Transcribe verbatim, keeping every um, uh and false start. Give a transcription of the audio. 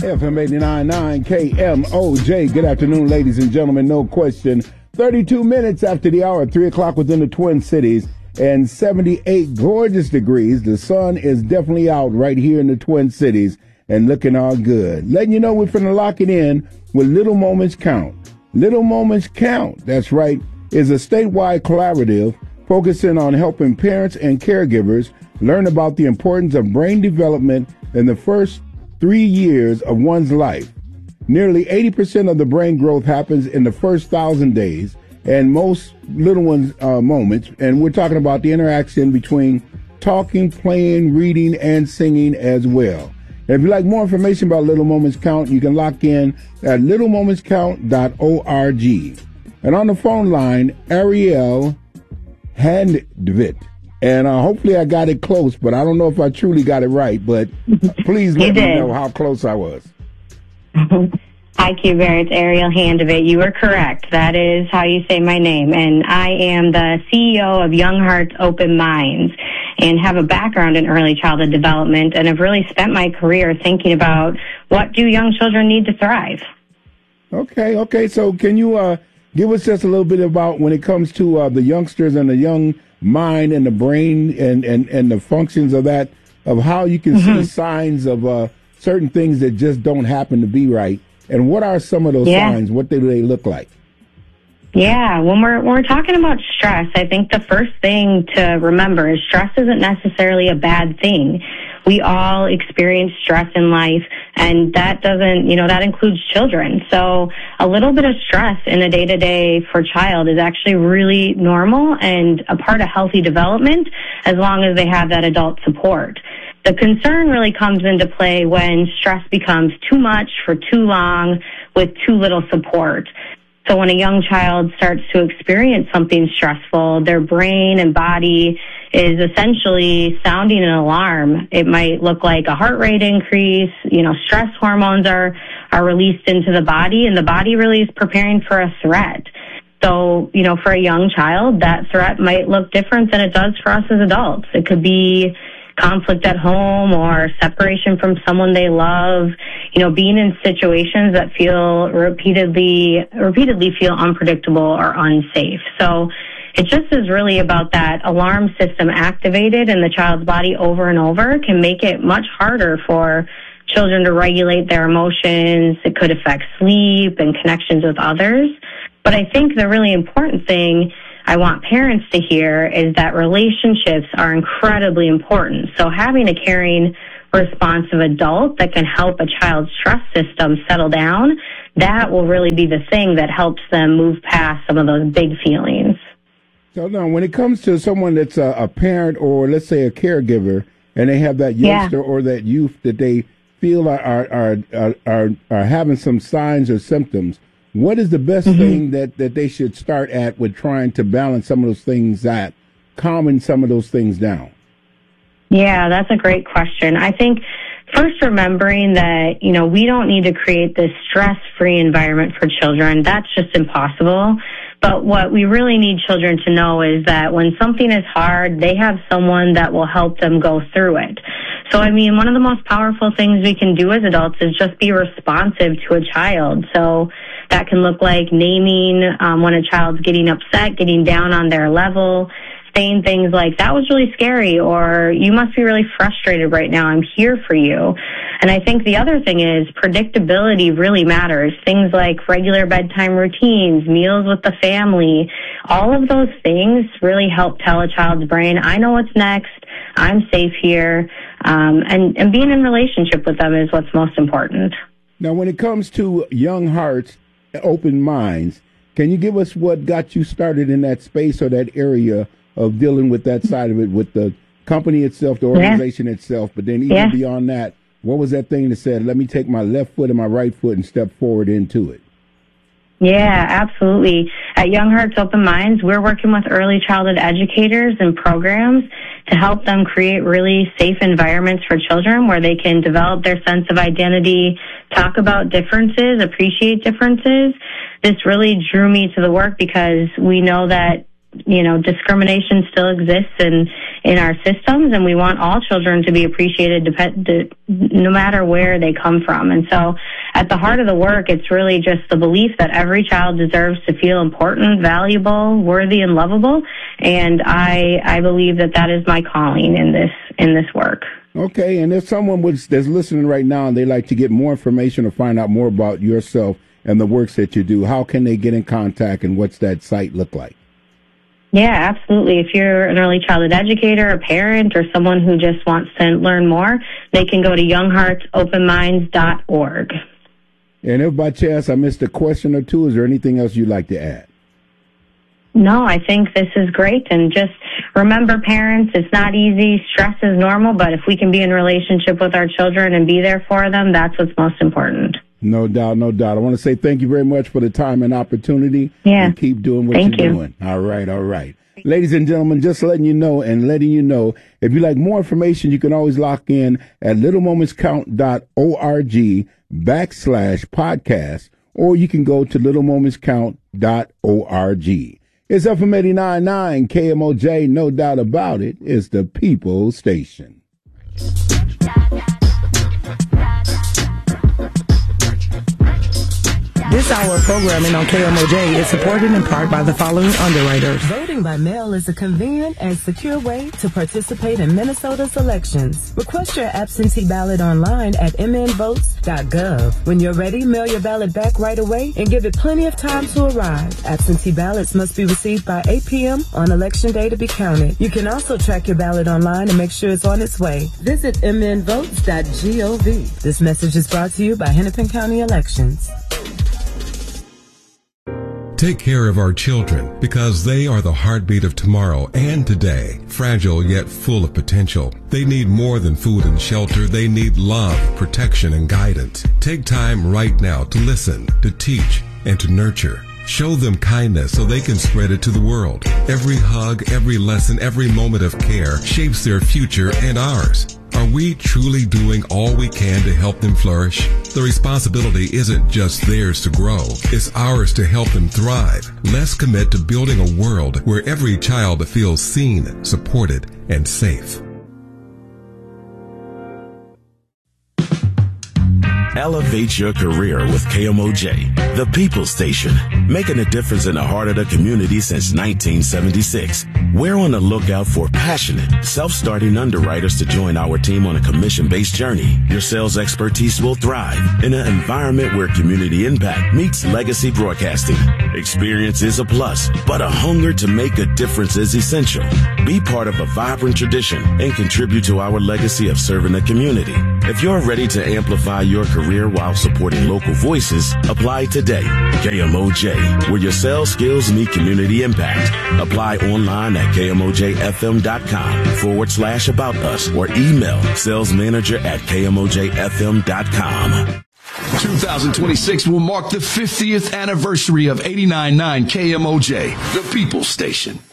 F M eighty-nine point nine K M O J. Good afternoon, ladies and gentlemen. No question. thirty-two minutes after the hour, three o'clock within the Twin Cities, and seventy-eight gorgeous degrees. The sun is definitely out right here in the Twin Cities and looking all good. Letting you know we're finna lock it in with Little Moments Count. Little Moments Count, that's right, is a statewide collaborative focusing on helping parents and caregivers learn about the importance of brain development in the first three years of one's life. Nearly eighty percent of the brain growth happens in the first thousand days and most little ones' uh, moments. And we're talking about the interaction between talking, playing, reading, and singing as well. And if you'd like more information about Little Moments Count, you can lock in at little moments count dot org. And on the phone line, Ariel Handvit. And uh, hopefully I got it close, but I don't know if I truly got it right. But please let me know how close I was. Hi, Q Bear. It's Ariel Handvit. You were correct. That is how you say my name. And I am the C E O of Young Hearts Open Minds and have a background in early childhood development and have really spent my career thinking about what do young children need to thrive. Okay, okay. So can you uh, give us just a little bit about when it comes to uh, the youngsters and the young mind and the brain and, and, and the functions of that, of how you can mm-hmm. see signs of uh, certain things that just don't happen to be right. And what are some of those yeah. signs? What do they look like? Yeah, when we're, when we're talking about stress, I think the first thing to remember is stress isn't necessarily a bad thing. We all experience stress in life, and that doesn't, you know, that includes children. So a little bit of stress in a day-to-day for a child is actually really normal and a part of healthy development as long as they have that adult support. The concern really comes into play when stress becomes too much for too long with too little support. So when a young child starts to experience something stressful, their brain and body is essentially sounding an alarm. It might look like a heart rate increase. You know, stress hormones are, are released into the body, and the body really is preparing for a threat. So, you know, for a young child, that threat might look different than it does for us as adults. It could be conflict at home or separation from someone they love, you know, being in situations that feel repeatedly, repeatedly feel unpredictable or unsafe. So it just is really about that alarm system activated in the child's body over and over can make it much harder for children to regulate their emotions. It could affect sleep and connections with others. But I think the really important thing I want parents to hear is that relationships are incredibly important. So having a caring, responsive adult that can help a child's trust system settle down, that will really be the thing that helps them move past some of those big feelings. So now, when it comes to someone that's a, a parent or let's say a caregiver, and they have that youngster yeah. or that youth that they feel are are, are are are are having some signs or symptoms, what is the best mm-hmm. thing that, that they should start at with trying to balance some of those things out, calming some of those things down? Yeah, that's a great question. I think first remembering that, you know, we don't need to create this stress-free environment for children. That's just impossible. But what we really need children to know is that when something is hard, they have someone that will help them go through it. So, I mean, one of the most powerful things we can do as adults is just be responsive to a child. So that can look like naming um, when a child's getting upset, getting down on their level, saying things like, that was really scary, or you must be really frustrated right now. I'm here for you. And I think the other thing is predictability really matters. Things like regular bedtime routines, meals with the family, all of those things really help tell a child's brain, I know what's next, I'm safe here, um, and, and being in relationship with them is what's most important. Now, when it comes to Young Hearts, Open Minds, can you give us what got you started in that space or that area of dealing with that side of it, with the company itself, the organization yeah. itself, but then even yeah. beyond that, what was that thing that said, let me take my left foot and my right foot and step forward into it? Yeah, absolutely. At Young Hearts Open Minds, we're working with early childhood educators and programs to help them create really safe environments for children where they can develop their sense of identity, talk about differences, appreciate differences. This really drew me to the work because we know that you know, discrimination still exists in, in our systems, and we want all children to be appreciated depend, no matter where they come from. And so at the heart of the work, it's really just the belief that every child deserves to feel important, valuable, worthy, and lovable. And I, I believe that that is my calling in this, in this work. Okay. And if someone was, that's listening right now and they like to get more information or find out more about yourself and the works that you do, how can they get in contact, and what's that site look like? Yeah, absolutely. If you're an early childhood educator, a parent, or someone who just wants to learn more, they can go to young hearts open minds dot org. And if by chance I missed a question or two, is there anything else you'd like to add? No, I think this is great. And just remember, parents, it's not easy. Stress is normal, but if we can be in relationship with our children and be there for them, that's what's most important. No doubt, no doubt. I want to say thank you very much for the time and opportunity. Yeah. And keep doing what thank you're you. doing. All right, all right. Ladies and gentlemen, just letting you know and letting you know, if you like more information, you can always lock in at little moments count dot org backslash podcast, or you can go to little moments count dot org. It's F M eighty-nine point nine K M O J, no doubt about it. It's the People's Station. This hour of programming on K M O J is supported in part by the following underwriters. Voting by mail is a convenient and secure way to participate in Minnesota's elections. Request your absentee ballot online at m n votes dot gov. When you're ready, mail your ballot back right away and give it plenty of time to arrive. Absentee ballots must be received by eight p.m. on election day to be counted. You can also track your ballot online and make sure it's on its way. Visit m n votes dot gov. This message is brought to you by Hennepin County Elections. Take care of our children, because they are the heartbeat of tomorrow and today, fragile yet full of potential. They need more than food and shelter. They need love, protection, and guidance. Take time right now to listen, to teach, and to nurture. Show them kindness so they can spread it to the world. Every hug, every lesson, every moment of care shapes their future and ours. Are we truly doing all we can to help them flourish? The responsibility isn't just theirs to grow. It's ours to help them thrive. Let's commit to building a world where every child feels seen, supported, and safe. Elevate your career with K M O J, the People's Station, making a difference in the heart of the community since nineteen seventy-six. We're on the lookout for passionate, self-starting underwriters to join our team on a commission-based journey. Your sales expertise will thrive in an environment where community impact meets legacy broadcasting. Experience is a plus, but a hunger to make a difference is essential. Be part of a vibrant tradition and contribute to our legacy of serving the community. If you're ready to amplify your career while supporting local voices, apply today. K M O J, where your sales skills meet community impact. Apply online at K M O J F M dot com forward slash about us, or email sales manager at K M O J F M dot com. twenty twenty-six will mark the fiftieth anniversary of eighty-nine point nine K M O J, the People's Station.